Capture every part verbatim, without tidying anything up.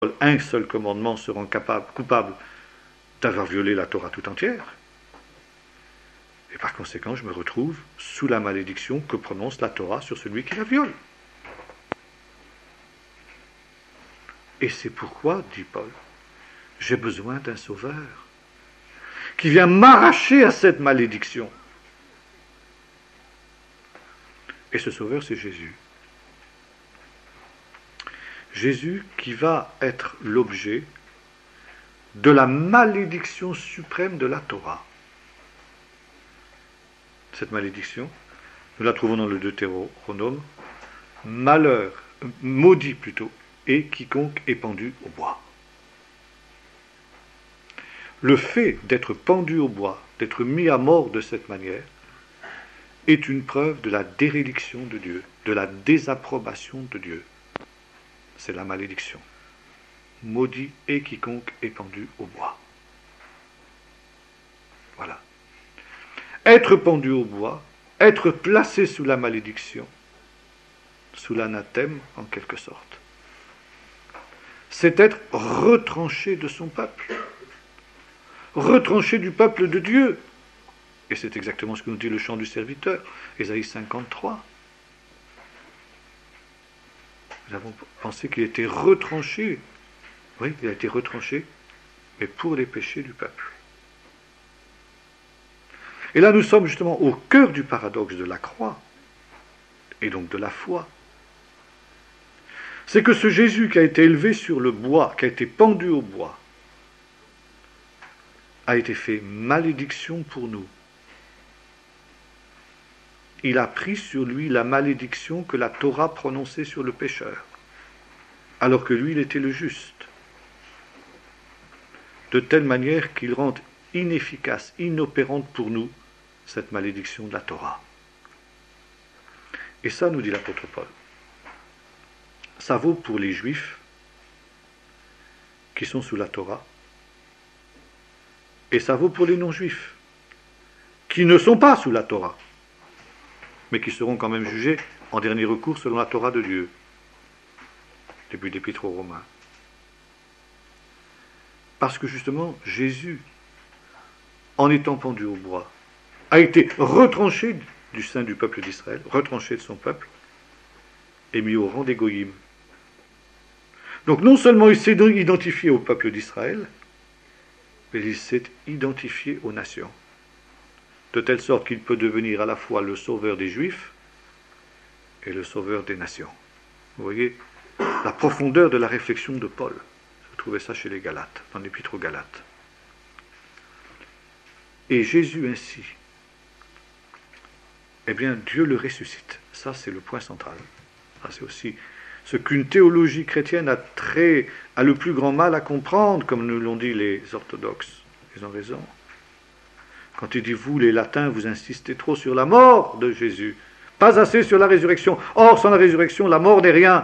un seul commandement se rend capable, coupable d'avoir violé la Torah tout entière. Et par conséquent, je me retrouve sous la malédiction que prononce la Torah sur celui qui la viole. Et c'est pourquoi, dit Paul, j'ai besoin d'un sauveur qui vient m'arracher à cette malédiction. Et ce sauveur, c'est Jésus. Jésus qui va être l'objet de la malédiction suprême de la Torah. Cette malédiction, nous la trouvons dans le Deutéronome. Malheur, maudit plutôt, est quiconque est pendu au bois. Le fait d'être pendu au bois, d'être mis à mort de cette manière, est une preuve de la déréliction de Dieu, de la désapprobation de Dieu. C'est la malédiction. Maudit est quiconque est pendu au bois. Voilà. Être pendu au bois, être placé sous la malédiction, sous l'anathème en quelque sorte, c'est être retranché de son peuple, retranché du peuple de Dieu. Et c'est exactement ce que nous dit le chant du serviteur, Ésaïe cinquante-trois. Nous avons pensé qu'il était retranché. Oui, il a été retranché, mais pour les péchés du peuple. Et là, nous sommes justement au cœur du paradoxe de la croix, et donc de la foi. C'est que ce Jésus qui a été élevé sur le bois, qui a été pendu au bois, a été fait malédiction pour nous. Il a pris sur lui la malédiction que la Torah prononçait sur le pécheur, alors que lui, il était le juste, de telle manière qu'il rend inefficace, inopérante pour nous, cette malédiction de la Torah. Et ça, nous dit l'apôtre Paul, ça vaut pour les Juifs qui sont sous la Torah, et ça vaut pour les non-Juifs qui ne sont pas sous la Torah, mais qui seront quand même jugés en dernier recours selon la Torah de Dieu. Début d'Épître aux Romains. Parce que justement, Jésus, en étant pendu au bois, a été retranché du sein du peuple d'Israël, retranché de son peuple, et mis au rang des goyim. Donc non seulement il s'est identifié au peuple d'Israël, mais il s'est identifié aux nations, de telle sorte qu'il peut devenir à la fois le sauveur des Juifs et le sauveur des nations. Vous voyez la profondeur de la réflexion de Paul. Vous trouvez ça chez les Galates, dans l'Épître aux Galates. Et Jésus ainsi, eh bien Dieu le ressuscite. Ça, c'est le point central. Ça, c'est aussi ce qu'une théologie chrétienne a, très, a le plus grand mal à comprendre, comme nous l'ont dit les orthodoxes. Ils ont raison. Quand il dit, vous, les latins, vous insistez trop sur la mort de Jésus, pas assez sur la résurrection. Or, sans la résurrection, la mort n'est rien.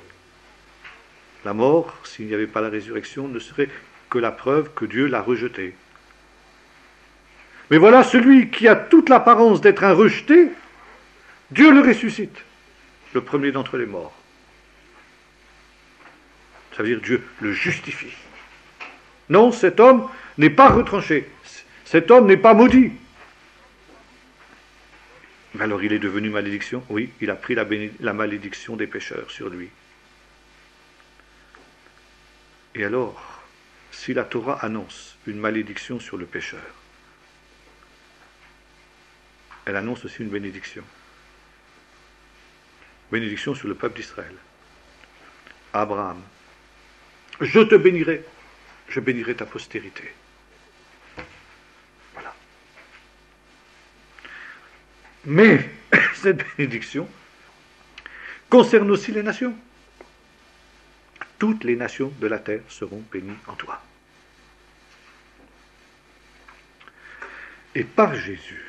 La mort, s'il n'y avait pas la résurrection, ne serait que la preuve que Dieu l'a rejeté. Mais voilà, celui qui a toute l'apparence d'être un rejeté, Dieu le ressuscite, le premier d'entre les morts. Ça veut dire Dieu le justifie. Non, cet homme n'est pas retranché. Cet homme n'est pas maudit. Mais alors il est devenu malédiction? Oui, il a pris la, béné- la malédiction des pécheurs sur lui. Et alors, si la Torah annonce une malédiction sur le pécheur, elle annonce aussi une bénédiction. Bénédiction sur le peuple d'Israël. Abraham, je te bénirai, je bénirai ta postérité. Voilà. Mais cette bénédiction concerne aussi les nations. Toutes les nations de la terre seront bénies en toi. Et par Jésus,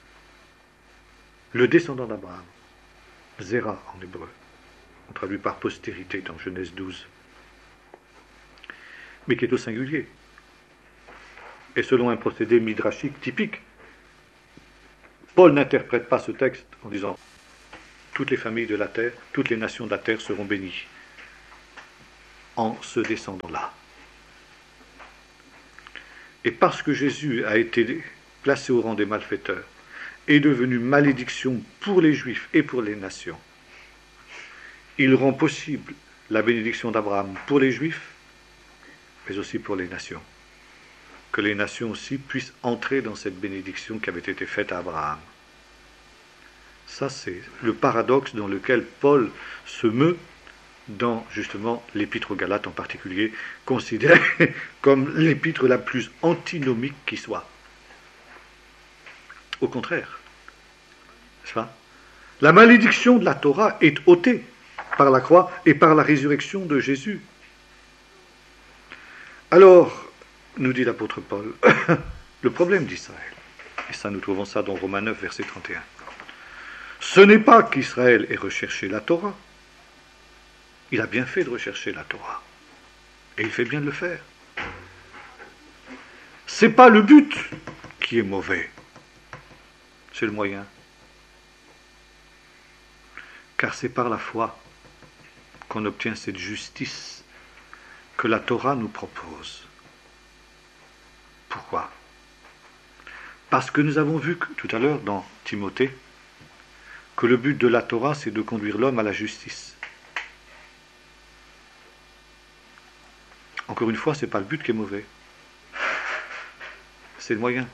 le descendant d'Abraham, Zéra en hébreu, on traduit par postérité dans Genèse douze, mais qui est au singulier, et selon un procédé midrashique typique. Paul n'interprète pas ce texte en disant « toutes les familles de la terre, toutes les nations de la terre seront bénies ». en ce descendant-là. Et parce que Jésus a été placé au rang des malfaiteurs, est devenu malédiction pour les Juifs et pour les nations, il rend possible la bénédiction d'Abraham pour les Juifs, mais aussi pour les nations. Que les nations aussi puissent entrer dans cette bénédiction qui avait été faite à Abraham. Ça, c'est le paradoxe dans lequel Paul se meut dans, justement, l'épître aux Galates en particulier, considérée comme l'épître la plus antinomique qui soit. Au contraire, n'est-ce pas ? La malédiction de la Torah est ôtée par la croix et par la résurrection de Jésus. Alors, nous dit l'apôtre Paul, le problème d'Israël, et ça nous trouvons ça dans Romains neuf, verset trente et un, ce n'est pas qu'Israël ait recherché la Torah, il a bien fait de rechercher la Torah, et il fait bien de le faire. C'est pas le but qui est mauvais, c'est le moyen. Car c'est par la foi qu'on obtient cette justice que la Torah nous propose. Pourquoi ? Parce que nous avons vu que, tout à l'heure dans Timothée, que le but de la Torah, c'est de conduire l'homme à la justice. Encore une fois, ce n'est pas le but qui est mauvais. C'est le moyen.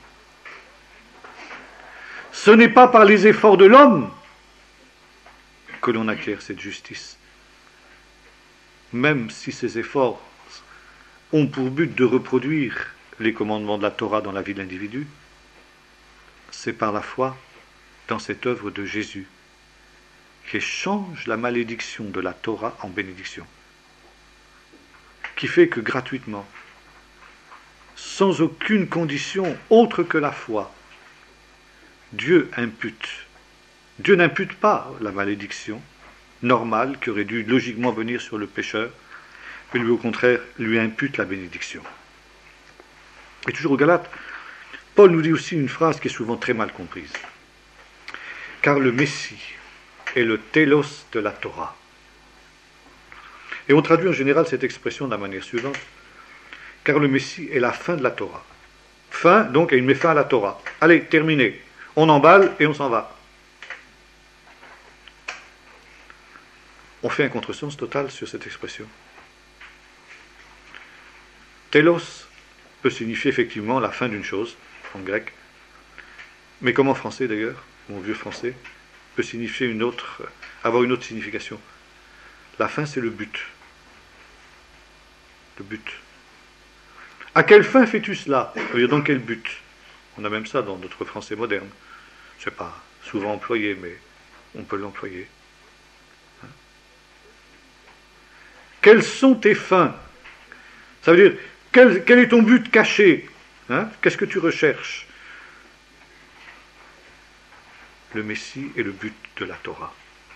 Ce n'est pas par les efforts de l'homme que l'on acquiert cette justice. Même si ces efforts ont pour but de reproduire les commandements de la Torah dans la vie de l'individu, c'est par la foi dans cette œuvre de Jésus qui change la malédiction de la Torah en bénédiction, qui fait que gratuitement, sans aucune condition autre que la foi, Dieu impute. Dieu n'impute pas la malédiction normale qui aurait dû logiquement venir sur le pécheur, mais lui au contraire lui impute la bénédiction. Et toujours aux Galates, Paul nous dit aussi une phrase qui est souvent très mal comprise. Car le Messie est le télos de la Torah. Et on traduit en général cette expression de la manière suivante. Car le Messie est la fin de la Torah. Fin, donc, et il met fin à la Torah. Allez, terminé. On emballe et on s'en va. On fait un contresens total sur cette expression. Télos peut signifier effectivement la fin d'une chose, en grec, mais comme en français d'ailleurs, ou en vieux français, peut signifier une autre, avoir une autre signification. La fin, c'est le but. Le but. À quelle fin fais-tu cela ? Dans quel but ? On a même ça dans notre français moderne. Je ne sais pas, souvent employé, mais on peut l'employer. Hein ? Quelles sont tes fins ? Ça veut dire, quel, quel est ton but caché ? Hein ? Qu'est-ce que tu recherches ? Le Messie est le but de la Torah.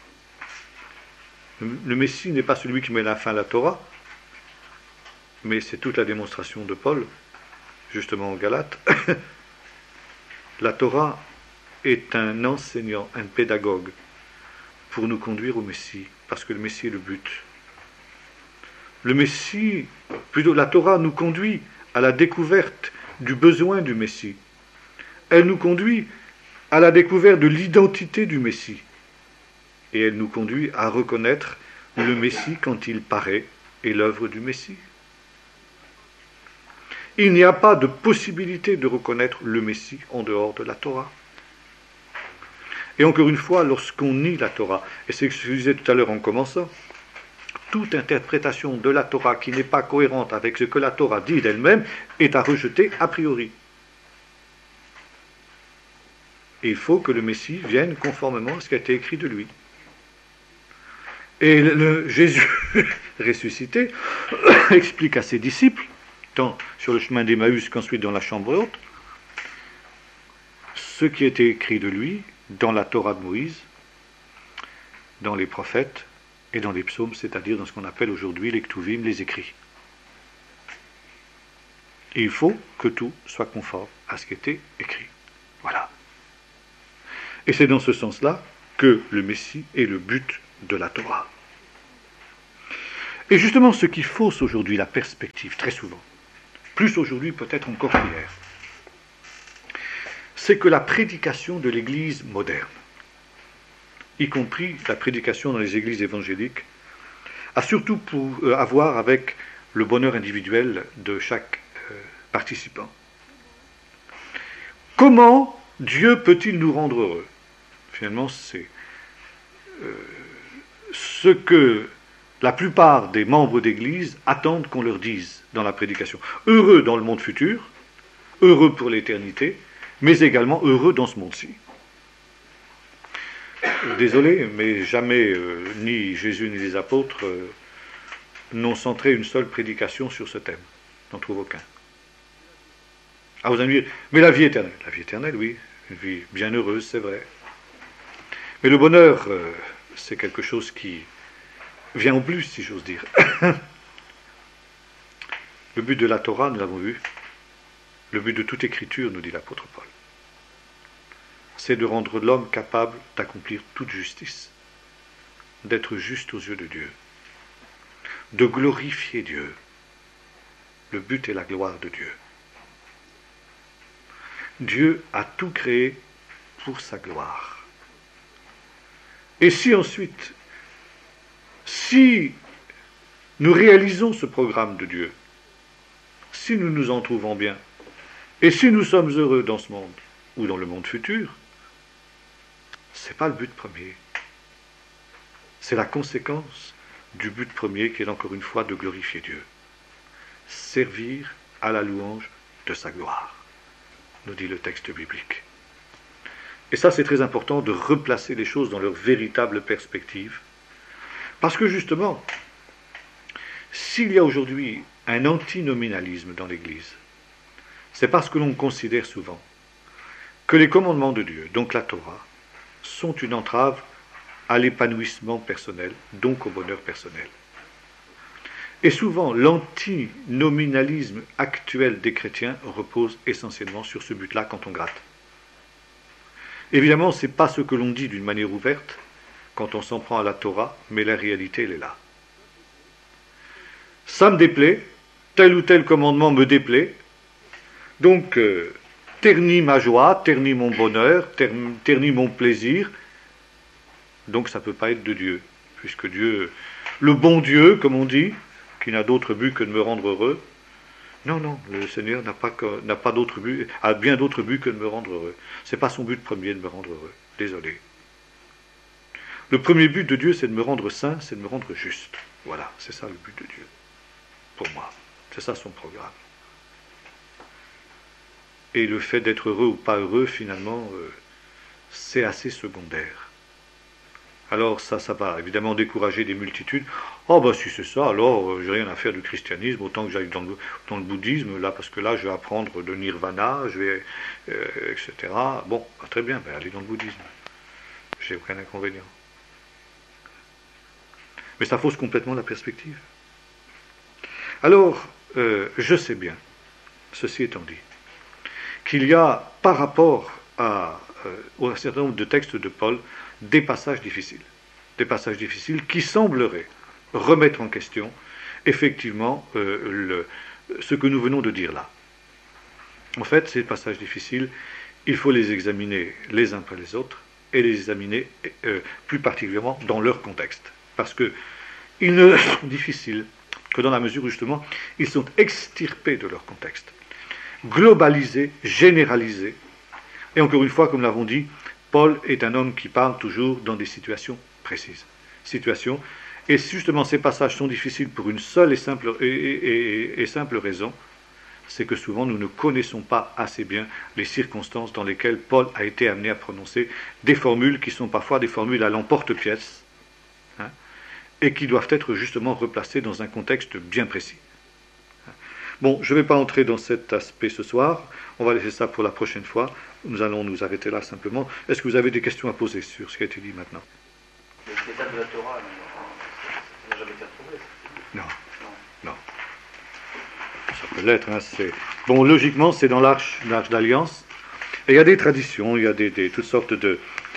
Le, le Messie n'est pas celui qui met la fin à la Torah, mais c'est toute la démonstration de Paul, justement en Galates. La Torah est un enseignant, un pédagogue, pour nous conduire au Messie, parce que le Messie est le but. Le Messie, plutôt la Torah nous conduit à la découverte du besoin du Messie. Elle nous conduit à la découverte de l'identité du Messie. Et elle nous conduit à reconnaître le Messie quand il paraît et l'œuvre du Messie. Il n'y a pas de possibilité de reconnaître le Messie en dehors de la Torah. Et encore une fois, lorsqu'on nie la Torah, et c'est ce que je disais tout à l'heure en commençant, toute interprétation de la Torah qui n'est pas cohérente avec ce que la Torah dit d'elle-même est à rejeter a priori. Et il faut que le Messie vienne conformément à ce qui a été écrit de lui. Et le Jésus ressuscité explique à ses disciples, tant sur le chemin d'Emmaüs qu'ensuite dans la chambre haute, ce qui a été écrit de lui dans la Torah de Moïse, dans les prophètes et dans les psaumes, c'est-à-dire dans ce qu'on appelle aujourd'hui les Ktuvim, les écrits. Et il faut que tout soit conforme à ce qui a été écrit. Voilà. Et c'est dans ce sens-là que le Messie est le but de la Torah. Et justement, ce qui fausse aujourd'hui la perspective, très souvent, plus aujourd'hui peut-être encore qu'hier, c'est que la prédication de l'Église moderne, y compris la prédication dans les églises évangéliques, a surtout pour, euh, à voir avec le bonheur individuel de chaque euh, participant. Comment Dieu peut-il nous rendre heureux? Finalement, c'est euh, ce que la plupart des membres d'Église attendent qu'on leur dise dans la prédication. Heureux dans le monde futur, heureux pour l'éternité, mais également heureux dans ce monde-ci. Désolé, mais jamais euh, ni Jésus ni les apôtres euh, n'ont centré une seule prédication sur ce thème. N'en trouve aucun. Ah, vous allez me dire, mais la vie éternelle. La vie éternelle, oui, une vie bien heureuse, c'est vrai. Mais le bonheur, euh, c'est quelque chose qui vient en plus, si j'ose dire. Le but de la Torah, nous l'avons vu, le but de toute écriture, nous dit l'apôtre Paul, c'est de rendre l'homme capable d'accomplir toute justice, d'être juste aux yeux de Dieu, de glorifier Dieu. Le but est la gloire de Dieu. Dieu a tout créé pour sa gloire. Et si ensuite, si nous réalisons ce programme de Dieu, si nous nous en trouvons bien, et si nous sommes heureux dans ce monde, ou dans le monde futur, ce n'est pas le but premier. C'est la conséquence du but premier qui est encore une fois de glorifier Dieu. Servir à la louange de sa gloire, nous dit le texte biblique. Et ça, c'est très important de replacer les choses dans leur véritable perspective. Parce que justement, s'il y a aujourd'hui un antinominalisme dans l'Église, c'est parce que l'on considère souvent que les commandements de Dieu, donc la Torah, sont une entrave à l'épanouissement personnel, donc au bonheur personnel. Et souvent, l'antinominalisme actuel des chrétiens repose essentiellement sur ce but-là quand on gratte. Évidemment, ce n'est pas ce que l'on dit d'une manière ouverte quand on s'en prend à la Torah, mais la réalité, elle est là. Ça me déplaît, tel ou tel commandement me déplaît, donc euh, ternit ma joie, ternit mon bonheur, ternit mon plaisir, donc ça ne peut pas être de Dieu, puisque Dieu, le bon Dieu, comme on dit, qui n'a d'autre but que de me rendre heureux, non, non, le Seigneur n'a pas, n'a pas d'autre but, a bien d'autres buts que de me rendre heureux. Ce n'est pas son but premier de me rendre heureux, désolé. Le premier but de Dieu, c'est de me rendre saint, c'est de me rendre juste. Voilà, c'est ça le but de Dieu, pour moi. C'est ça son programme. Et le fait d'être heureux ou pas heureux, finalement, euh, c'est assez secondaire. Alors ça, ça va évidemment décourager des multitudes. Oh ben si c'est ça, alors euh, j'ai rien à faire du christianisme, autant que j'aille dans le, dans le bouddhisme, là, parce que là je vais apprendre le nirvana, je vais, euh, et cetera. Bon, bah, très bien, ben, allez dans le bouddhisme. J'ai aucun inconvénient. Mais ça fausse complètement la perspective. Alors, euh, je sais bien, ceci étant dit, qu'il y a par rapport à, euh, à un certain nombre de textes de Paul, des passages difficiles. Des passages difficiles qui sembleraient remettre en question, effectivement, euh, le, ce que nous venons de dire là. En fait, ces passages difficiles, il faut les examiner les uns après les autres, et les examiner euh, plus particulièrement dans leur contexte. Parce qu'ils ne sont difficiles que dans la mesure où, justement, ils sont extirpés de leur contexte, globalisés, généralisés. Et encore une fois, comme nous l'avons dit, Paul est un homme qui parle toujours dans des situations précises. Situations, et justement, ces passages sont difficiles pour une seule et simple, et, et, et, et simple raison, c'est que souvent nous ne connaissons pas assez bien les circonstances dans lesquelles Paul a été amené à prononcer des formules qui sont parfois des formules à l'emporte-pièce, hein, et qui doivent être justement replacées dans un contexte bien précis. Bon, je ne vais pas entrer dans cet aspect ce soir, on va laisser ça pour la prochaine fois. Nous allons nous arrêter là simplement. Est-ce que vous avez des questions à poser sur ce qui a été dit maintenant? L'étape de la Torah, ça n'a jamais été retrouvé. Non, non. non. Ça peut l'être. Hein, c'est... Bon, logiquement, c'est dans l'arche, l'arche d'alliance. Et il y a des traditions, il y a des, des, toutes sortes de,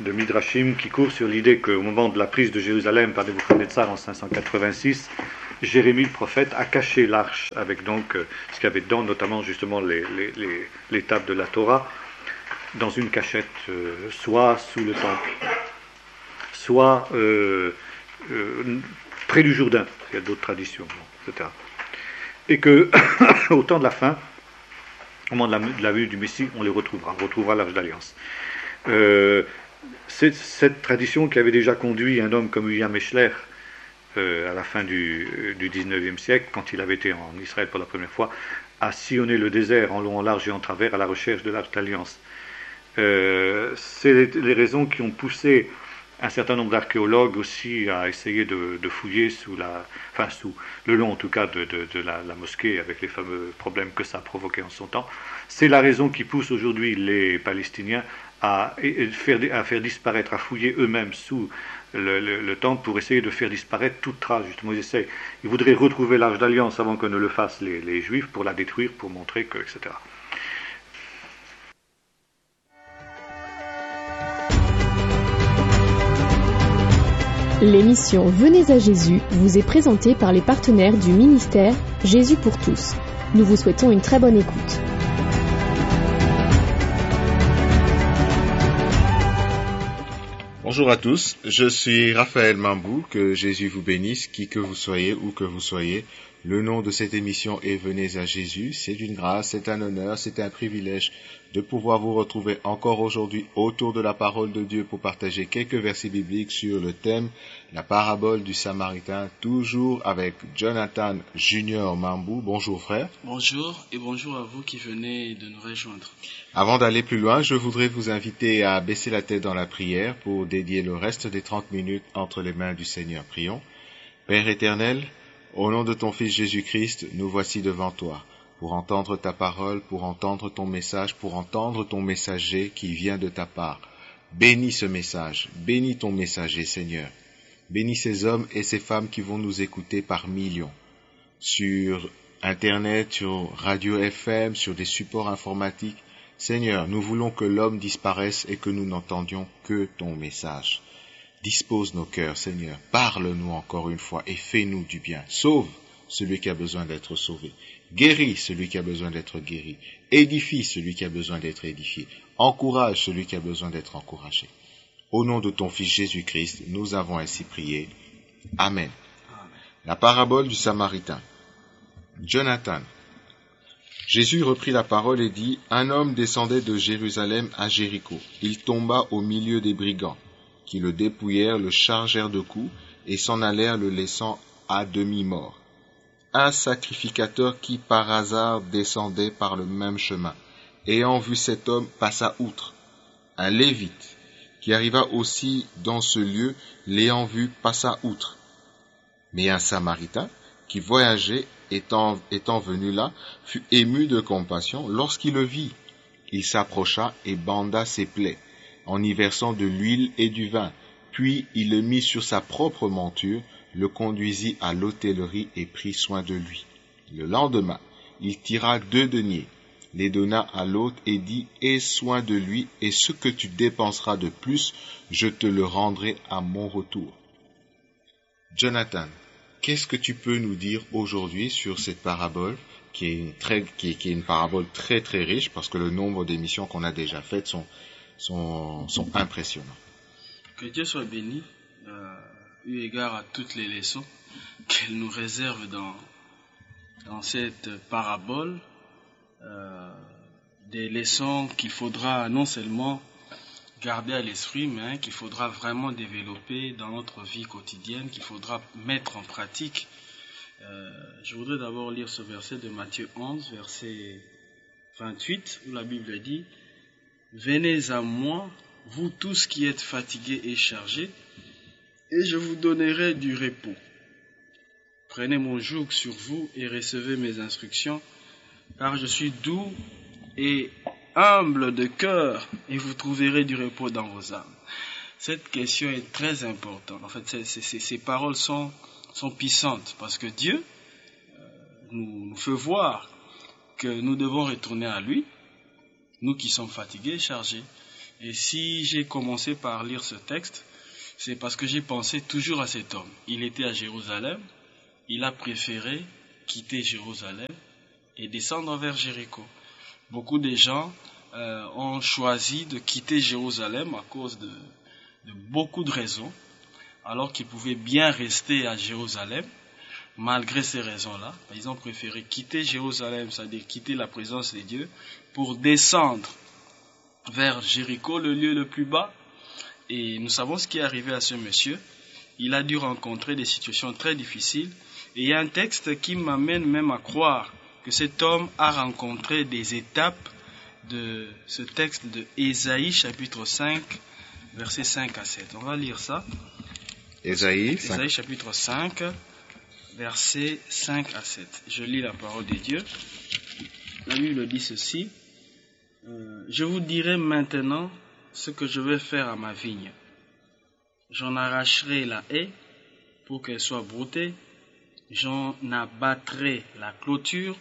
de Midrashim qui court sur l'idée qu'au moment de la prise de Jérusalem par Nebuchadnezzar en cinq cent quatre-vingt-six, Jérémie le prophète a caché l'arche avec donc euh, ce qu'il y avait dedans, notamment justement les, les, les, les tables de la Torah, dans une cachette, euh, soit sous le temple, soit euh, euh, près du Jourdain, il y a d'autres traditions, et cetera. Et que, au temps de la fin, au moment de la, de la venue du Messie, on les retrouvera, on retrouvera l'Arche d'Alliance. Euh, c'est cette tradition qui avait déjà conduit un homme comme William Eshler euh, à la fin du, du dix-neuvième siècle, quand il avait été en Israël pour la première fois, à sillonner le désert en long, en large et en travers à la recherche de l'Arche d'Alliance. Euh, c'est les, les raisons qui ont poussé un certain nombre d'archéologues aussi à essayer de, de fouiller sous la, enfin sous le long en tout cas de, de, de la, la mosquée avec les fameux problèmes que ça a provoqué en son temps. C'est la raison qui pousse aujourd'hui les Palestiniens à, à, faire, à faire disparaître, à fouiller eux-mêmes sous le, le, le temple pour essayer de faire disparaître toute trace. Justement, ils essayent, ils voudraient retrouver l'Arche d'Alliance avant que ne le fassent les, les Juifs pour la détruire, pour montrer que, et cetera. L'émission Venez à Jésus vous est présentée par les partenaires du ministère Jésus pour tous. Nous vous souhaitons une très bonne écoute. Bonjour à tous, je suis Raphaël Mambou, que Jésus vous bénisse, qui que vous soyez, où que vous soyez. Le nom de cette émission est Venez à Jésus. C'est une grâce, c'est un honneur, c'est un privilège de pouvoir vous retrouver encore aujourd'hui autour de la parole de Dieu pour partager quelques versets bibliques sur le thème, la parabole du Samaritain, toujours avec Jonathan Junior Mambou. Bonjour frère. Bonjour et bonjour à vous qui venez de nous rejoindre. Avant d'aller plus loin, je voudrais vous inviter à baisser la tête dans la prière pour dédier le reste des trente minutes entre les mains du Seigneur. Prions. Père éternel, au nom de ton Fils Jésus-Christ, nous voici devant toi, pour entendre ta parole, pour entendre ton message, pour entendre ton messager qui vient de ta part. Bénis ce message, bénis ton messager, Seigneur. Bénis ces hommes et ces femmes qui vont nous écouter par millions, sur Internet, sur Radio F M, sur des supports informatiques. Seigneur, nous voulons que l'homme disparaisse et que nous n'entendions que ton message. Dispose nos cœurs, Seigneur. Parle-nous encore une fois et fais-nous du bien. Sauve celui qui a besoin d'être sauvé. Guéris celui qui a besoin d'être guéri. Édifie celui qui a besoin d'être édifié. Encourage celui qui a besoin d'être encouragé. Au nom de ton Fils Jésus-Christ, nous avons ainsi prié. Amen. Amen. La parabole du Samaritain. Jonathan. Jésus reprit la parole et dit, « Un homme descendait de Jérusalem à Jéricho. Il tomba au milieu des brigands, qui le dépouillèrent, le chargèrent de coups, et s'en allèrent le laissant à demi-mort. Un sacrificateur qui par hasard descendait par le même chemin, ayant vu cet homme, passa outre. Un lévite, qui arriva aussi dans ce lieu, l'ayant vu, passa outre. Mais un samaritain, qui voyageait, étant, étant venu là, fut ému de compassion lorsqu'il le vit. Il s'approcha et banda ses plaies, en y versant de l'huile et du vin, puis il le mit sur sa propre monture, le conduisit à l'hôtellerie et prit soin de lui. Le lendemain, il tira deux deniers, les donna à l'hôte et dit, « Aie soin de lui, et ce que tu dépenseras de plus, je te le rendrai à mon retour. » Jonathan, qu'est-ce que tu peux nous dire aujourd'hui sur cette parabole, qui est une, très, qui est, qui est une parabole très très riche, parce que le nombre d'émissions qu'on a déjà faites sont Sont, sont impressionnants. Que Dieu soit béni, euh, eu égard à toutes les leçons qu'il nous réserve dans, dans cette parabole, euh, des leçons qu'il faudra non seulement garder à l'esprit, mais hein, qu'il faudra vraiment développer dans notre vie quotidienne, qu'il faudra mettre en pratique. Euh, je voudrais d'abord lire ce verset de Matthieu onze, verset vingt-huit, où la Bible dit, « Venez à moi, vous tous qui êtes fatigués et chargés, et je vous donnerai du repos. Prenez mon joug sur vous et recevez mes instructions, car je suis doux et humble de cœur, et vous trouverez du repos dans vos âmes. » Cette question est très importante. En fait, c'est, c'est, ces paroles sont, sont puissantes, parce que Dieu euh, nous, nous fait voir que nous devons retourner à lui, nous qui sommes fatigués et chargés. Et si j'ai commencé par lire ce texte, c'est parce que j'ai pensé toujours à cet homme. Il était à Jérusalem, il a préféré quitter Jérusalem et descendre vers Jéricho. Beaucoup de gens euh, ont choisi de quitter Jérusalem à cause de, de beaucoup de raisons, alors qu'ils pouvaient bien rester à Jérusalem. Malgré ces raisons-là, ils ont préféré quitter Jérusalem, c'est-à-dire quitter la présence de Dieu, pour descendre vers Jéricho, le lieu le plus bas. Et nous savons ce qui est arrivé à ce monsieur. Il a dû rencontrer des situations très difficiles. Et il y a un texte qui m'amène même à croire que cet homme a rencontré des étapes de ce texte de Ésaïe, chapitre cinq, versets cinq à sept. On va lire ça. Ésaïe, Ésaïe chapitre cinq, versets cinq à sept. Je lis la parole de Dieu. La Bible dit ceci. Euh, je vous dirai maintenant ce que je vais faire à ma vigne. J'en arracherai la haie pour qu'elle soit broutée. J'en abattrai la clôture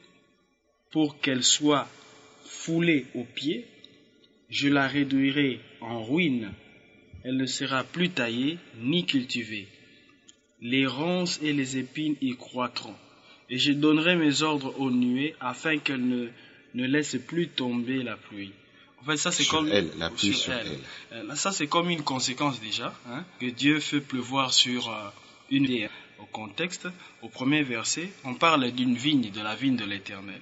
pour qu'elle soit foulée aux pieds. Je la réduirai en ruine. Elle ne sera plus taillée ni cultivée. Les ronces et les épines y croîtront. Et je donnerai mes ordres aux nuées afin qu'elles ne, ne laissent plus tomber la pluie. En fait, ça c'est sur comme elle, la pluie sur sur elle. elle. Euh, Ça c'est comme une conséquence déjà, hein, que Dieu fait pleuvoir sur euh, une des. Au contexte, au premier verset, on parle d'une vigne, de la vigne de l'Éternel.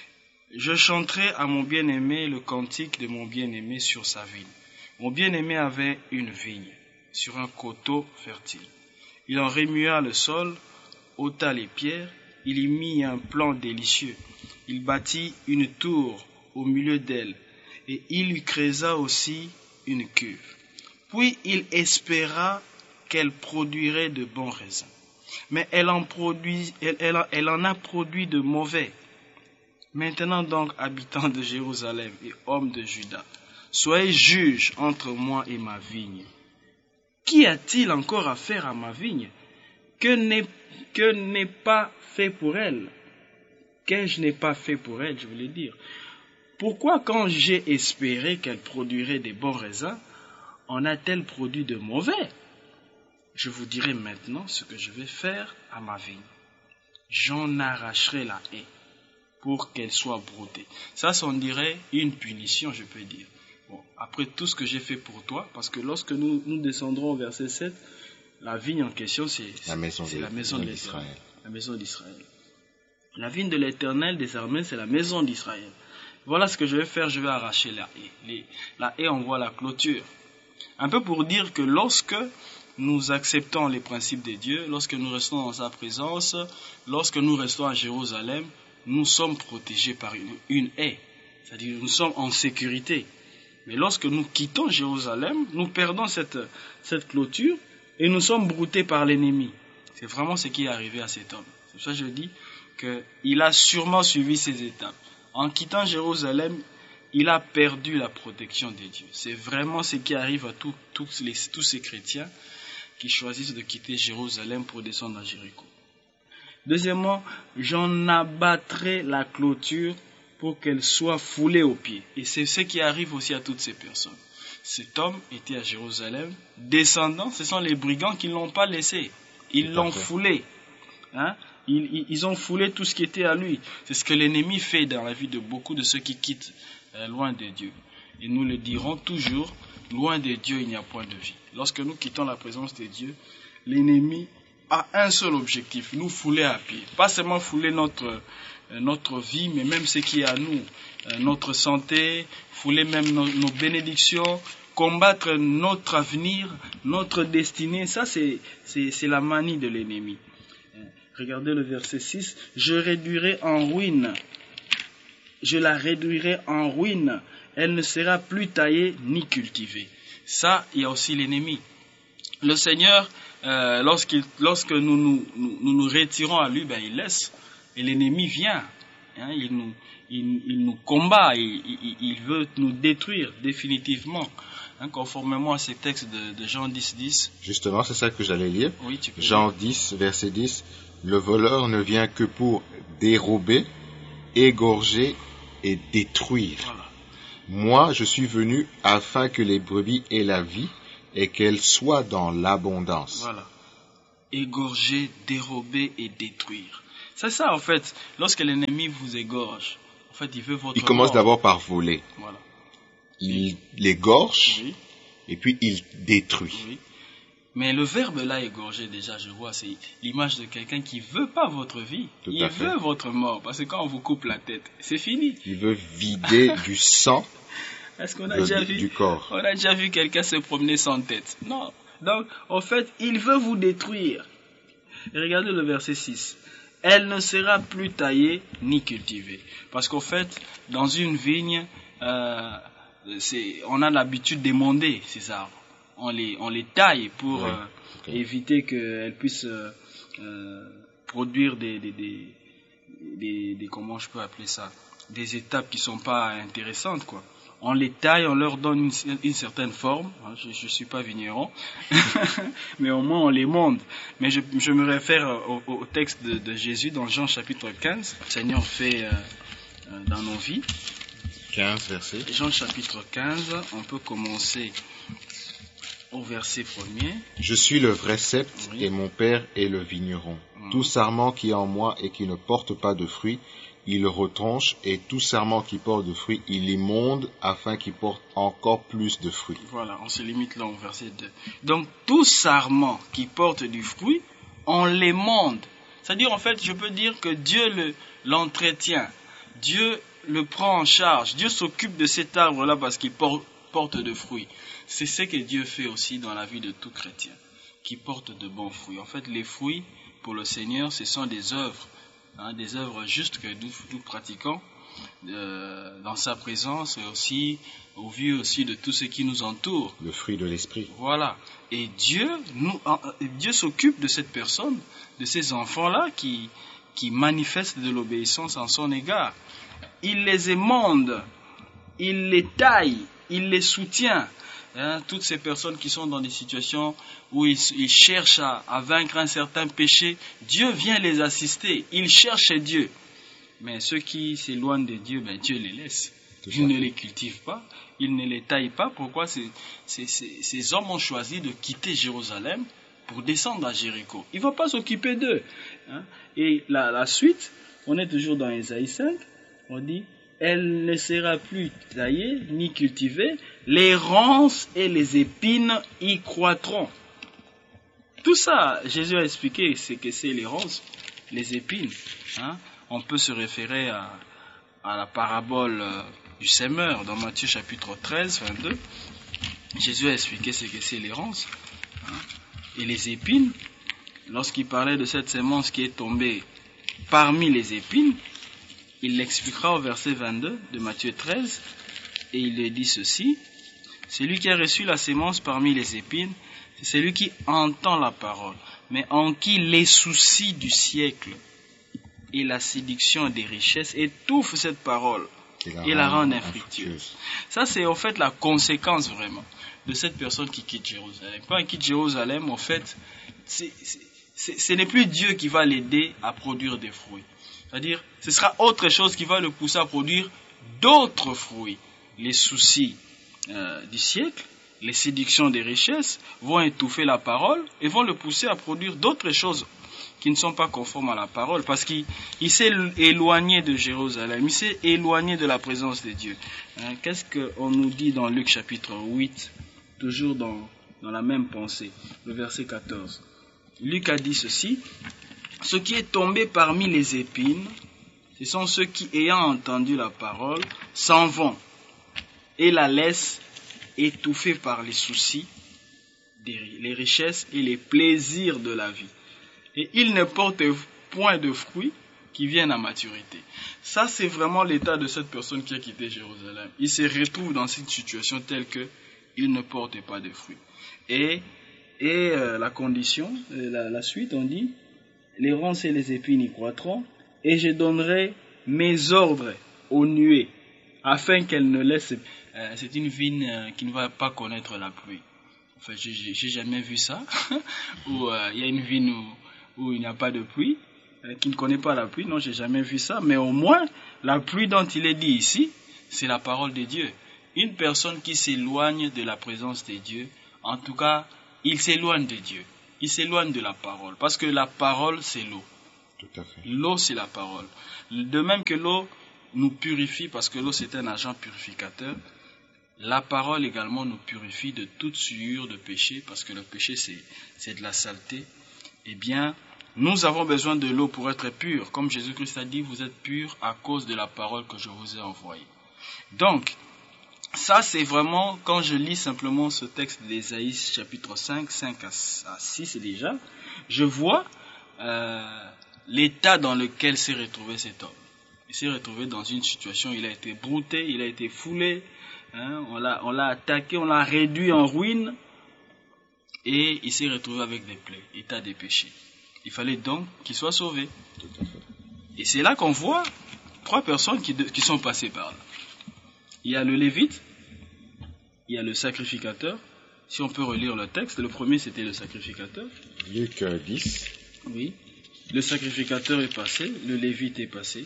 Je chanterai à mon bien-aimé le cantique de mon bien-aimé sur sa vigne. Mon bien-aimé avait une vigne sur un coteau fertile. Il en remua le sol, ôta les pierres, il y mit un plan délicieux. Il bâtit une tour au milieu d'elle, et il lui creusa aussi une cuve. Puis il espéra qu'elle produirait de bons raisins. Mais elle en, produit, elle, elle, elle en a produit de mauvais. Maintenant donc, habitants de Jérusalem et hommes de Juda, soyez juges entre moi et ma vigne. Qu'y a-t-il encore à faire à ma vigne que n'est, que n'est pas fait pour elle? Que je n'ai pas fait pour elle, je voulais dire. Pourquoi quand j'ai espéré qu'elle produirait des bons raisins, en a-t-elle produit de mauvais? Je vous dirai maintenant ce que je vais faire à ma vigne. J'en arracherai la haie pour qu'elle soit broutée. Ça, on dirait une punition, je peux dire. Bon, après tout ce que j'ai fait pour toi, parce que lorsque nous, nous descendrons au verset sept, la vigne en question, c'est la maison, c'est de, la maison de l'Éternel. La maison d'Israël. La vigne de l'Éternel, désormais, c'est la maison d'Israël. Voilà ce que je vais faire, je vais arracher la haie. Les, la haie, on voit la clôture. Un peu pour dire que lorsque nous acceptons les principes de Dieu, lorsque nous restons dans sa présence, lorsque nous restons à Jérusalem, nous sommes protégés par une, une haie. C'est-à-dire nous sommes en sécurité. Mais lorsque nous quittons Jérusalem, nous perdons cette, cette clôture et nous sommes broutés par l'ennemi. C'est vraiment ce qui est arrivé à cet homme. C'est pour ça que je dis qu'il a sûrement suivi ces étapes. En quittant Jérusalem, il a perdu la protection de Dieu. C'est vraiment ce qui arrive à tous, tous, les, tous ces chrétiens qui choisissent de quitter Jérusalem pour descendre à Jéricho. Deuxièmement, j'en abattrai la clôture pour qu'elle soit foulée aux pieds. Et c'est ce qui arrive aussi à toutes ces personnes. Cet homme était à Jérusalem, descendant, ce sont les brigands qui ne l'ont pas laissé. Ils l'ont foulé. Hein? Ils, ils, ils ont foulé tout ce qui était à lui. C'est ce que l'ennemi fait dans la vie de beaucoup de ceux qui quittent euh, loin de Dieu. Et nous le dirons toujours, loin de Dieu, il n'y a point de vie. Lorsque nous quittons la présence de Dieu, l'ennemi a un seul objectif, nous fouler à pied. Pas seulement fouler notre, euh, notre vie, mais même ce qui est à nous. Euh, notre santé, fouler même nos, nos bénédictions, combattre notre avenir, notre destinée. Ça, c'est, c'est, c'est la manie de l'ennemi. Euh, regardez le verset six. Je réduirai en ruine. Je la réduirai en ruine. Elle ne sera plus taillée ni cultivée. Ça, il y a aussi l'ennemi. Le Seigneur, euh, lorsqu'il, lorsque nous nous, nous nous, nous retirons à lui, ben, il laisse. Et l'ennemi vient. Hein, il, nous, il, il nous combat. Il, il, il veut nous détruire définitivement. Hein, conformément à ces textes de, de Jean dix, dix. Justement, c'est ça que j'allais lire. Oui, tu peux Jean lire. dix, verset dix. Le voleur ne vient que pour dérober, égorger et détruire. Voilà. Moi, je suis venu afin que les brebis aient la vie et qu'elles soient dans l'abondance. Voilà. Égorger, dérober et détruire. C'est ça, en fait. Lorsque l'ennemi vous égorge, en fait, il veut votre Il commence mort. d'abord par voler. Voilà. Il l'égorge Oui. et puis il détruit. Oui. Mais le verbe là, égorger, déjà, je vois, c'est l'image de quelqu'un qui veut pas votre vie. Tout il à fait. veut votre mort. Parce que quand on vous coupe la tête, c'est fini. Il veut vider du sang Est-ce qu'on a de- déjà du vu corps. On a déjà vu quelqu'un se promener sans tête. Non. Donc, en fait, il veut vous détruire. Et regardez le verset six. Elle ne sera plus taillée ni cultivée. Parce qu'en fait, dans une vigne, euh, c'est, on a l'habitude d'émonder ces arbres. On les, on les taille pour Oui. euh, Ok. éviter qu'elles puissent euh, euh, produire des, des, des, des, des, comment je peux appeler ça, des étapes qui sont pas intéressantes, quoi. On les taille, on leur donne une, une certaine forme. Je ne suis pas vigneron, mais au moins on les monte. Mais je, je me réfère au, au texte de, de Jésus dans Jean chapitre quinze. Le Seigneur fait euh, euh, dans nos vies. quinze versets. Jean chapitre quinze, on peut commencer au verset premier. Je suis le vrai cep Oui. et mon père est le vigneron. Mhm. Tout sarment qui est en moi et qui ne porte pas de fruits, il le retranche, et tout sarment qui porte de fruits, il l'immonde afin qu'il porte encore plus de fruits. Voilà, on se limite là au verset deux. Donc, tout sarment qui porte du fruit, on l'émonde. C'est-à-dire, en fait, je peux dire que Dieu le, l'entretient. Dieu le prend en charge. Dieu s'occupe de cet arbre-là parce qu'il por- porte de fruits. C'est ce que Dieu fait aussi dans la vie de tout chrétien, qui porte de bons fruits. En fait, les fruits, pour le Seigneur, ce sont des œuvres. Hein, des œuvres justes que nous, nous pratiquons euh, dans sa présence et aussi au vu aussi de tout ce qui nous entoure. Le fruit de l'esprit. Voilà. Et Dieu, nous, Dieu s'occupe de cette personne, de ces enfants-là qui, qui manifestent de l'obéissance en son égard. Il les émonde, il les taille, il les soutient. Hein, toutes ces personnes qui sont dans des situations où ils, ils cherchent à, à vaincre un certain péché, Dieu vient les assister, ils cherchent Dieu. Mais ceux qui s'éloignent de Dieu, ben Dieu les laisse. Il ne les cultive pas, il ne les taille pas. Pourquoi ces, ces, ces, ces hommes ont choisi de quitter Jérusalem pour descendre à Jéricho? Il ne va pas s'occuper d'eux. Hein. Et la, la suite, on est toujours dans Ésaïe cinq, on dit: elle ne sera plus taillée ni cultivée, les ronces et les épines y croîtront. Tout ça, Jésus a expliqué ce que c'est les ronces, les épines. Hein. On peut se référer à, à la parabole euh, du sémeur dans Matthieu chapitre treize, vingt-deux. Jésus a expliqué ce que c'est les ronces. Hein. Et les épines, lorsqu'il parlait de cette sémence qui est tombée parmi les épines, il l'expliquera au verset vingt-deux de Matthieu treize, et il le dit ceci: celui qui a reçu la sémence parmi les épines, c'est celui qui entend la parole, mais en qui les soucis du siècle et la séduction des richesses étouffent cette parole et la rendent infructueuse. Ça, c'est en fait la conséquence vraiment de cette personne qui quitte Jérusalem. Quand elle quitte Jérusalem, en fait, c'est, c'est, c'est, ce n'est plus Dieu qui va l'aider à produire des fruits. C'est-à-dire, ce sera autre chose qui va le pousser à produire d'autres fruits. Les soucis euh, du siècle, les séductions des richesses vont étouffer la parole et vont le pousser à produire d'autres choses qui ne sont pas conformes à la parole, parce qu'il il s'est éloigné de Jérusalem, il s'est éloigné de la présence de Dieu. Hein, qu'est-ce qu'on nous dit dans Luc chapitre huit, toujours dans, dans la même pensée, le verset quatorze. Luc a dit ceci: ce qui est tombé parmi les épines, ce sont ceux qui, ayant entendu la parole, s'en vont et la laissent étouffée par les soucis, les richesses et les plaisirs de la vie. Et ils ne portent point de fruits qui viennent à maturité. Ça, c'est vraiment l'état de cette personne qui a quitté Jérusalem. Il se retrouve dans cette situation telle que il ne porte pas de fruits. Et, et euh, la condition, la, la suite, on dit: les ronces et les épines y croîtront, et je donnerai mes ordres aux nuées, afin qu'elles ne laissent. Euh, c'est une vigne euh, qui ne va pas connaître la pluie. Enfin, j'ai, j'ai jamais vu ça, où il euh, y a une vigne où, où il n'y a pas de pluie, euh, qui ne connaît pas la pluie. Non, j'ai jamais vu ça. Mais au moins, la pluie dont il est dit ici, c'est la parole de Dieu. une personne qui s'éloigne de la présence de Dieu, en tout cas, il s'éloigne de Dieu. Il s'éloigne de la parole. Parce que la parole, c'est l'eau. Tout à fait. L'eau, c'est la parole. De même que l'eau nous purifie, parce que l'eau, c'est un agent purificateur, la parole également nous purifie de toute souillure de péché, parce que le péché, c'est, c'est de la saleté. Eh bien, nous avons besoin de l'eau pour être purs. Comme Jésus-Christ a dit, vous êtes purs à cause de la parole que je vous ai envoyée. Donc, ça c'est vraiment, quand je lis simplement ce texte d'Ésaïe chapitre cinq, cinq à six déjà, je vois euh, l'état dans lequel s'est retrouvé cet homme. Il s'est retrouvé dans une situation, il a été brouté, il a été foulé, hein, on l'a, on l'a attaqué, on l'a réduit en ruine, et il s'est retrouvé avec des plaies, état des péchés. Il fallait donc qu'il soit sauvé. Et c'est là qu'on voit trois personnes qui, de, qui sont passées par là. Il y a le lévite, il y a le sacrificateur. Si on peut relire le texte, le premier c'était le sacrificateur. Luc dix. Oui. Le sacrificateur est passé, le lévite est passé.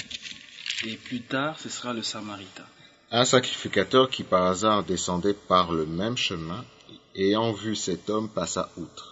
Et plus tard, ce sera le samaritain. Un sacrificateur qui par hasard descendait par le même chemin, ayant vu cet homme, passa outre.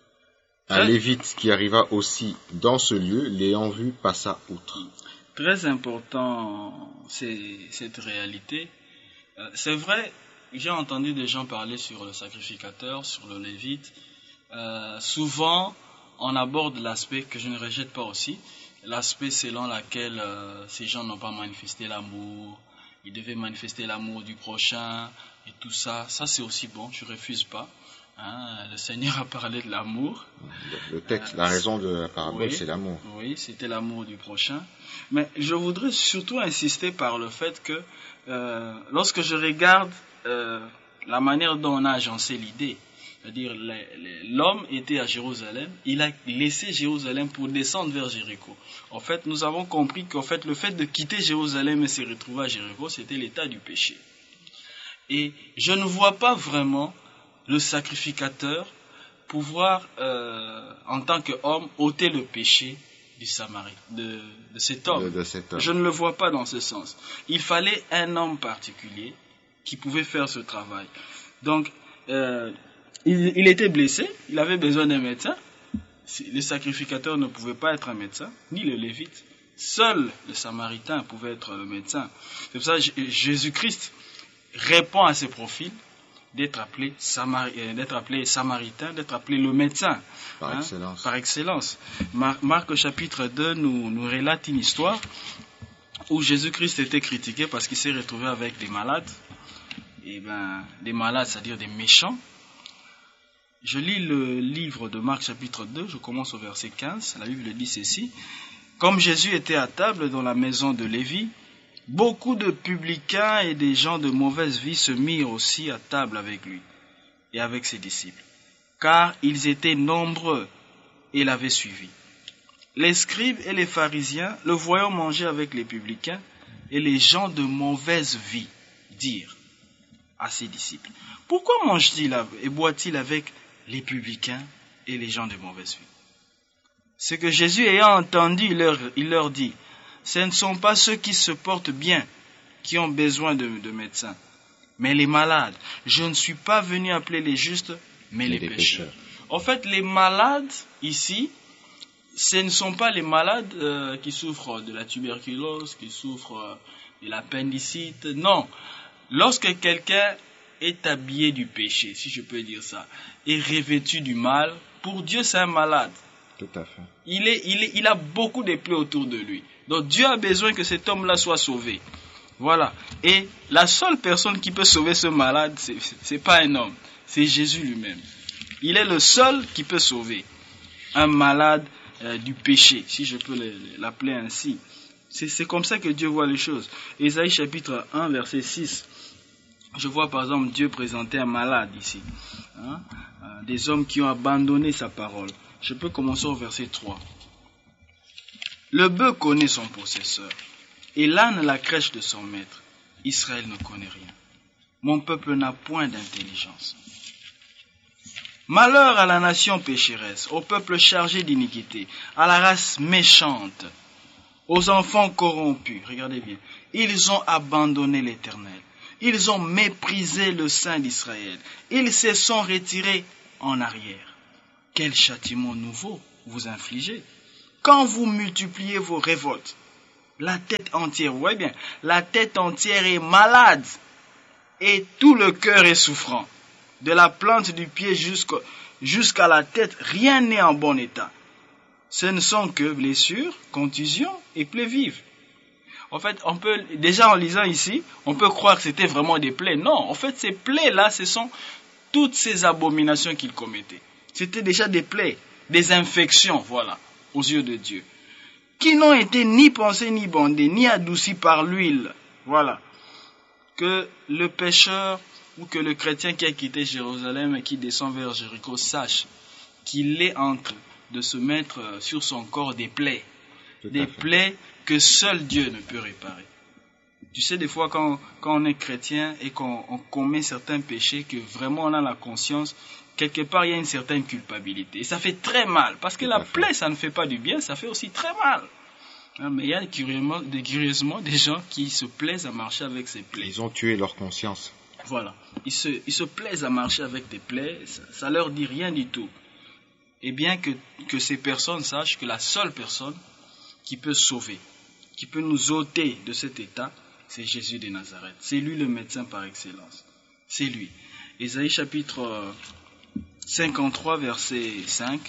Un lévite qui arriva aussi dans ce lieu, l'ayant vu, passa outre. Très important, c'est cette réalité. Euh, c'est vrai, j'ai entendu des gens parler sur le sacrificateur, sur le lévite. Euh, souvent, on aborde l'aspect que je ne rejette pas aussi, l'aspect selon lequel euh, ces gens n'ont pas manifesté l'amour, ils devaient manifester l'amour du prochain et tout ça. Ça, c'est aussi bon, je ne refuse pas. Hein, le Seigneur a parlé de l'amour. Le, le texte, euh, la raison de la parabole, oui, c'est l'amour. Oui, c'était l'amour du prochain. Mais je voudrais surtout insister par le fait que euh, lorsque je regarde euh, la manière dont on a agencé l'idée, c'est-à-dire les, les, l'homme était à Jérusalem, il a laissé Jérusalem pour descendre vers Jéricho. En fait, nous avons compris qu'en fait, le fait de quitter Jérusalem et se retrouver à Jéricho, c'était l'état du péché. Et je ne vois pas vraiment le sacrificateur pouvoir, euh, en tant qu'homme, ôter le péché du Samari, de, de cet homme. De, de cet homme. Je ne le vois pas dans ce sens. Il fallait un homme particulier qui pouvait faire ce travail. Donc, euh, il, il était blessé, il avait besoin d'un médecin. Le sacrificateur ne pouvait pas être un médecin, ni le lévite. Seul le samaritain pouvait être le médecin. C'est pour ça que Jésus-Christ répond à ces profils d'être appelé, Samari, d'être appelé samaritain, d'être appelé le médecin. Par hein, excellence. Par excellence. Mar- Marc chapitre deux nous, nous relate une histoire où Jésus-Christ était critiqué parce qu'il s'est retrouvé avec des malades. Et ben, des malades, c'est-à-dire des méchants. Je lis le livre de Marc chapitre deux, je commence au verset quinze. La Bible dit ceci. Comme Jésus était à table dans la maison de Lévi, beaucoup de publicains et des gens de mauvaise vie se mirent aussi à table avec lui et avec ses disciples, car ils étaient nombreux et l'avaient suivi. Les scribes et les pharisiens, le voyant manger avec les publicains et les gens de mauvaise vie, dirent à ses disciples, « Pourquoi mange-t-il et boit-il avec les publicains et les gens de mauvaise vie ?» Ce que Jésus ayant entendu, il leur, il leur dit, ce ne sont pas ceux qui se portent bien qui ont besoin de, de médecins, mais les malades. Je ne suis pas venu appeler les justes, mais les, les pécheurs. pécheurs. En fait, les malades, ici, ce ne sont pas les malades euh, qui souffrent de la tuberculose, qui souffrent euh, de l'appendicite. Non. Lorsque quelqu'un est habillé du péché, si je peux dire ça, et revêtu du mal, pour Dieu, c'est un malade. Tout à fait. Il, est, il, est, il a beaucoup de plaies autour de lui. Donc Dieu a besoin que cet homme-là soit sauvé. Voilà. Et la seule personne qui peut sauver ce malade, c'est, c'est pas un homme, c'est Jésus lui-même. Il est le seul qui peut sauver un malade euh, du péché, si je peux l'appeler ainsi. C'est, c'est comme ça que Dieu voit les choses. Ésaïe chapitre un, verset six. Je vois par exemple Dieu présenter un malade ici. Hein? Euh, des hommes qui ont abandonné sa parole. Je peux commencer au verset trois. Le bœuf connaît son possesseur, et l'âne la crèche de son maître. Israël ne connaît rien. Mon peuple n'a point d'intelligence. Malheur à la nation pécheresse, au peuple chargé d'iniquité, à la race méchante, aux enfants corrompus. Regardez bien. Ils ont abandonné l'Éternel. Ils ont méprisé le Saint d'Israël. Ils se sont retirés en arrière. Quel châtiment nouveau vous infligez? Quand vous multipliez vos révoltes, la tête entière, vous voyez bien, la tête entière est malade et tout le cœur est souffrant. De la plante du pied jusqu'au, jusqu'à la tête, rien n'est en bon état. Ce ne sont que blessures, contusions et plaies vives. En fait, on peut, déjà en lisant ici, on peut croire que c'était vraiment des plaies. Non, en fait, ces plaies-là, ce sont toutes ces abominations qu'ils commettaient. C'était déjà des plaies, des infections, voilà, aux yeux de Dieu, qui n'ont été ni pensées, ni bandées, ni adoucies par l'huile. Voilà. Que le pécheur ou que le chrétien qui a quitté Jérusalem et qui descend vers Jéricho sache qu'il est en train de se mettre sur son corps des plaies. Tout des plaies que seul Dieu ne peut réparer. Tu sais, des fois, quand, quand on est chrétien et qu'on on commet certains péchés, que vraiment on a la conscience, quelque part, il y a une certaine culpabilité. Et ça fait très mal, parce que Tout la plaie, ça ne fait pas du bien, ça fait aussi très mal. Hein, mais il y a curieusement, des, curieusement des gens qui se plaisent à marcher avec ces plaies. Ils ont tué leur conscience. Voilà. Ils se, ils se plaisent à marcher avec des plaies, ça, ça leur dit rien du tout. Et bien que, que ces personnes sachent que la seule personne qui peut sauver, qui peut nous ôter de cet état, c'est Jésus de Nazareth. C'est lui le médecin par excellence. C'est lui. Ésaïe chapitre cinquante-trois, verset cinq.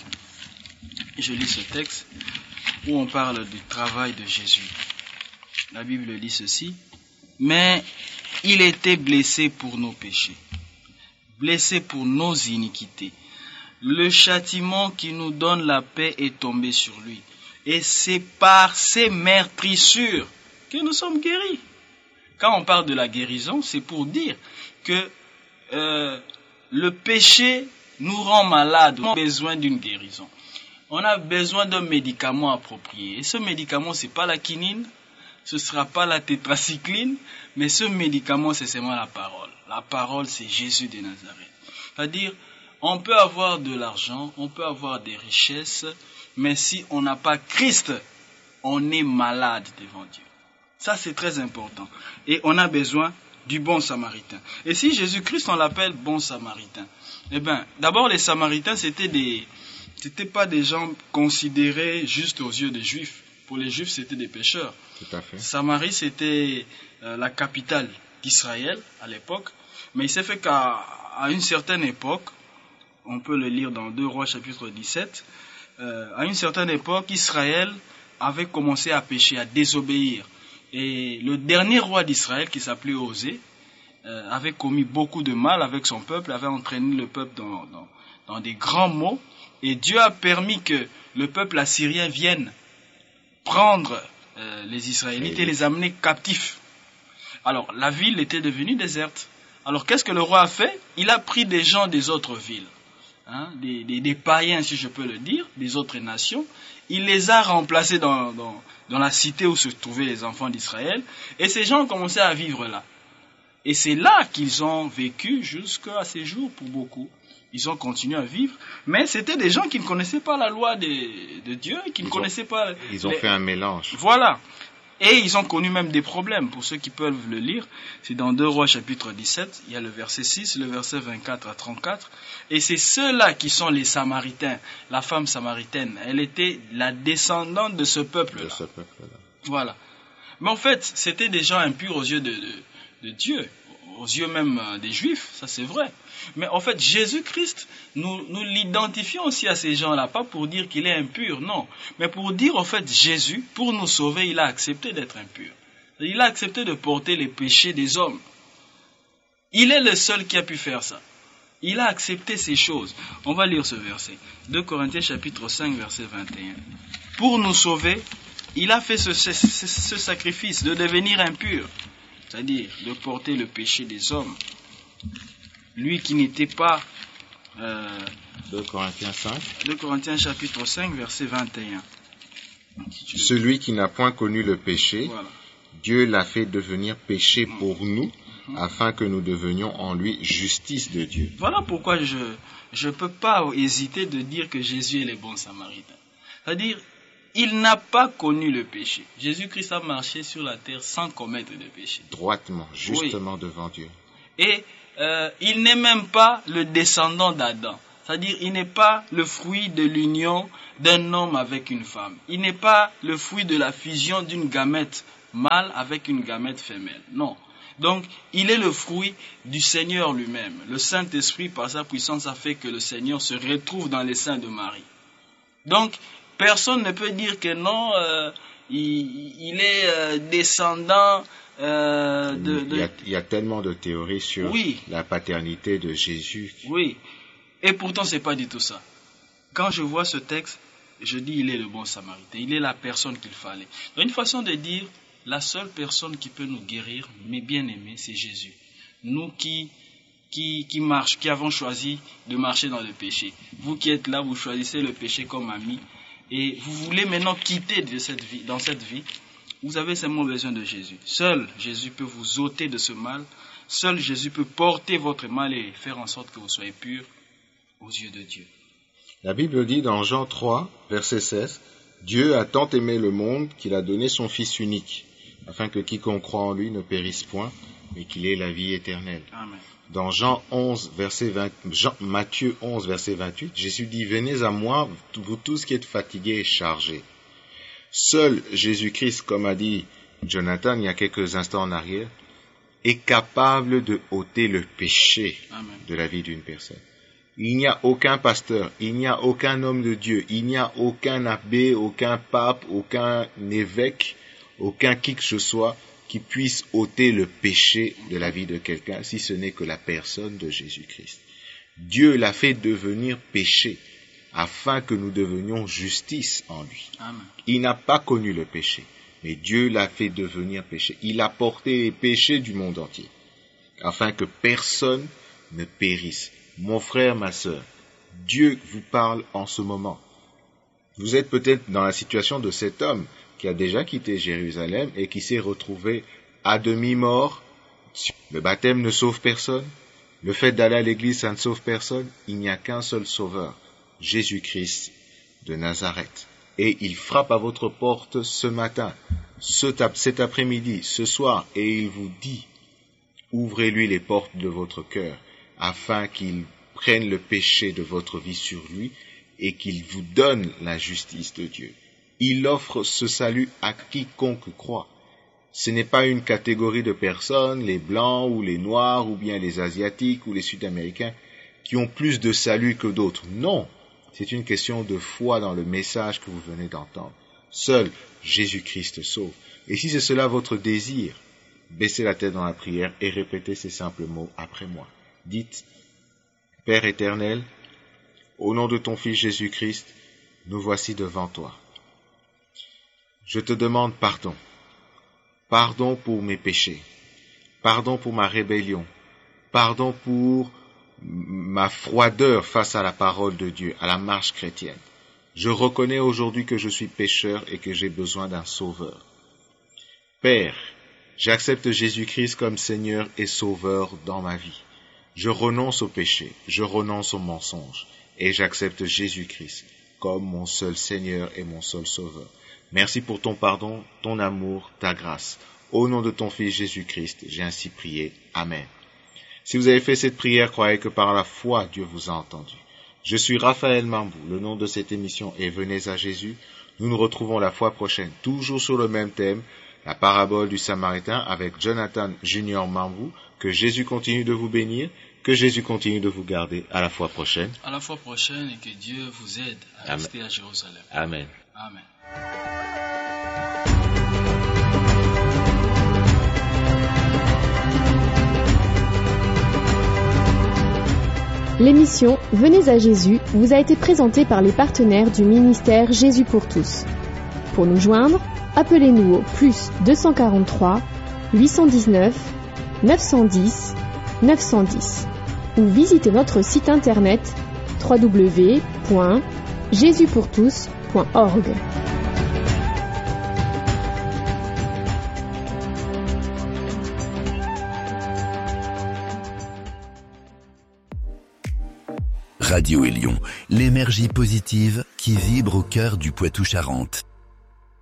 Je lis ce texte où on parle du travail de Jésus. La Bible dit ceci. Mais il était blessé pour nos péchés, blessé pour nos iniquités. Le châtiment qui nous donne la paix est tombé sur lui. Et c'est par ces meurtrissures que nous sommes guéris. Quand on parle de la guérison, c'est pour dire que euh, le péché nous rend malades. On a besoin d'une guérison. On a besoin d'un médicament approprié. Et ce médicament, ce n'est pas la quinine, ce ne sera pas la tétracycline, mais ce médicament, c'est seulement la parole. La parole, c'est Jésus de Nazareth. C'est-à-dire, on peut avoir de l'argent, on peut avoir des richesses, mais si on n'a pas Christ, on est malade devant Dieu. Ça, c'est très important. Et on a besoin du bon samaritain. Et si Jésus-Christ, on l'appelle bon samaritain, eh bien, d'abord, les samaritains, c'était des, c'était pas des gens considérés juste aux yeux des Juifs. Pour les Juifs, c'était des pécheurs. Tout à fait. Samarie, c'était euh, la capitale d'Israël à l'époque. Mais il s'est fait qu'à à une certaine époque, on peut le lire dans deux Rois chapitre dix-sept, euh, à une certaine époque, Israël avait commencé à pécher, à désobéir. Et le dernier roi d'Israël, qui s'appelait Osée, euh, avait commis beaucoup de mal avec son peuple, avait entraîné le peuple dans, dans, dans des grands maux. Et Dieu a permis que le peuple assyrien vienne prendre euh, les Israélites et les amener captifs. Alors, la ville était devenue déserte. Alors, qu'est-ce que le roi a fait? Il a pris des gens des autres villes. Hein, des, des, des païens, si je peux le dire, des autres nations. Il les a remplacés dans, dans, dans la cité où se trouvaient les enfants d'Israël. Et ces gens ont commencé à vivre là. Et c'est là qu'ils ont vécu jusqu'à ces jours pour beaucoup. Ils ont continué à vivre. Mais c'était des gens qui ne connaissaient pas la loi de, de Dieu, qui ils ne connaissaient ont, pas... Ils ont les... fait un mélange. Voilà. Et ils ont connu même des problèmes. Pour ceux qui peuvent le lire, c'est dans deux Rois chapitre dix-sept, il y a le verset six, le verset vingt-quatre à trente-quatre. Et c'est ceux-là qui sont les Samaritains. La femme samaritaine, elle était la descendante de ce peuple-là. De ce peuple-là. Voilà. Mais en fait, c'était des gens impurs aux yeux de, de, de Dieu, aux yeux même des Juifs, ça c'est vrai. Mais en fait, Jésus-Christ, nous, nous l'identifions aussi à ces gens-là, pas pour dire qu'il est impur, non. Mais pour dire, en fait, Jésus, pour nous sauver, il a accepté d'être impur. Il a accepté de porter les péchés des hommes. Il est le seul qui a pu faire ça. Il a accepté ces choses. On va lire ce verset. deux Corinthiens chapitre cinq, verset vingt et un. Pour nous sauver, il a fait ce, ce, ce, ce sacrifice de devenir impur. C'est-à-dire de porter le péché des hommes. Lui qui n'était pas... Euh, deux Corinthiens cinq. deux Corinthiens chapitre cinq, verset vingt et un. Celui qui n'a point connu le péché, voilà. Dieu l'a fait devenir péché pour nous, mmh. afin que nous devenions en lui justice de Dieu. Voilà pourquoi je ne peux pas hésiter de dire que Jésus est le bon samaritain. C'est-à-dire, il n'a pas connu le péché. Jésus-Christ a marché sur la terre sans commettre de péché. Droitement, justement oui. devant Dieu. Et euh, il n'est même pas le descendant d'Adam. C'est-à-dire, il n'est pas le fruit de l'union d'un homme avec une femme. Il n'est pas le fruit de la fusion d'une gamète mâle avec une gamète femelle. Non. Donc, il est le fruit du Seigneur lui-même. Le Saint-Esprit, par sa puissance, a fait que le Seigneur se retrouve dans les seins de Marie. Donc, personne ne peut dire que non, euh, il, il est euh, descendant euh, de, de... Il, y a, il y a tellement de théories sur oui. la paternité de Jésus. Oui. Et pourtant, c'est pas du tout ça. Quand je vois ce texte, je dis il est le bon Samaritain. Il est la personne qu'il fallait. Donc, une façon de dire, la seule personne qui peut nous guérir, mes bien-aimés, c'est Jésus. Nous qui, qui, qui marchons, qui avons choisi de marcher dans le péché. Vous qui êtes là, vous choisissez le péché comme ami. Et vous voulez maintenant quitter de cette vie, dans cette vie. Vous avez seulement besoin de Jésus. Seul Jésus peut vous ôter de ce mal. Seul Jésus peut porter votre mal et faire en sorte que vous soyez purs aux yeux de Dieu. La Bible dit dans Jean trois, verset seize, « Dieu a tant aimé le monde qu'il a donné son Fils unique, afin que quiconque croit en lui ne périsse point, mais qu'il ait la vie éternelle. » Amen. Dans Jean onze, verset vingt, Jean, Matthieu onze, verset vingt-huit, Jésus dit « Venez à moi, vous tous qui êtes fatigués et chargés. » Seul Jésus-Christ, comme a dit Jonathan il y a quelques instants en arrière, est capable de ôter le péché Amen. De la vie d'une personne. Il n'y a aucun pasteur, il n'y a aucun homme de Dieu, il n'y a aucun abbé, aucun pape, aucun évêque, aucun qui que ce soit qui puisse ôter le péché de la vie de quelqu'un, si ce n'est que la personne de Jésus-Christ. Dieu l'a fait devenir péché, afin que nous devenions justice en lui. Amen. Il n'a pas connu le péché, mais Dieu l'a fait devenir péché. Il a porté les péchés du monde entier, afin que personne ne périsse. Mon frère, ma sœur, Dieu vous parle en ce moment. Vous êtes peut-être dans la situation de cet homme qui a déjà quitté Jérusalem et qui s'est retrouvé à demi-mort. Le baptême ne sauve personne. Le fait d'aller à l'église, ça ne sauve personne. Il n'y a qu'un seul sauveur, Jésus-Christ de Nazareth. Et il frappe à votre porte ce matin, ce, cet après-midi, ce soir, et il vous dit, ouvrez-lui les portes de votre cœur, afin qu'il prenne le péché de votre vie sur lui et qu'il vous donne la justice de Dieu. Il offre ce salut à quiconque croit. Ce n'est pas une catégorie de personnes, les blancs ou les noirs ou bien les asiatiques ou les sud-américains, qui ont plus de salut que d'autres. Non, c'est une question de foi dans le message que vous venez d'entendre. Seul Jésus-Christ sauve. Et si c'est cela votre désir, baissez la tête dans la prière et répétez ces simples mots après moi. Dites, Père éternel, au nom de ton Fils Jésus-Christ, nous voici devant toi. Je te demande pardon. Pardon pour mes péchés. Pardon pour ma rébellion. Pardon pour ma froideur face à la parole de Dieu, à la marche chrétienne. Je reconnais aujourd'hui que je suis pécheur et que j'ai besoin d'un sauveur. Père, j'accepte Jésus-Christ comme Seigneur et Sauveur dans ma vie. Je renonce au péché, je renonce au mensonge, et j'accepte Jésus-Christ comme mon seul Seigneur et mon seul Sauveur. Merci pour ton pardon, ton amour, ta grâce. Au nom de ton Fils Jésus-Christ, j'ai ainsi prié. Amen. Si vous avez fait cette prière, croyez que par la foi, Dieu vous a entendu. Je suis Raphaël Mambou, le nom de cette émission est Venez à Jésus. Nous nous retrouvons la fois prochaine, toujours sur le même thème, la parabole du Samaritain avec Jonathan Junior Mambou. Que Jésus continue de vous bénir, que Jésus continue de vous garder. À la fois prochaine. À la fois prochaine et que Dieu vous aide à Amen. Rester à Jérusalem. Amen. Amen. L'émission Venez à Jésus vous a été présentée par les partenaires du ministère Jésus pour tous. Pour nous joindre, appelez-nous au plus deux cent quarante-trois huit cent dix-neuf neuf cent dix neuf cent dix ou visitez notre site internet w w w point jésus pour tous point org. Radio Élion, l'énergie positive qui vibre au cœur du Poitou-Charentes.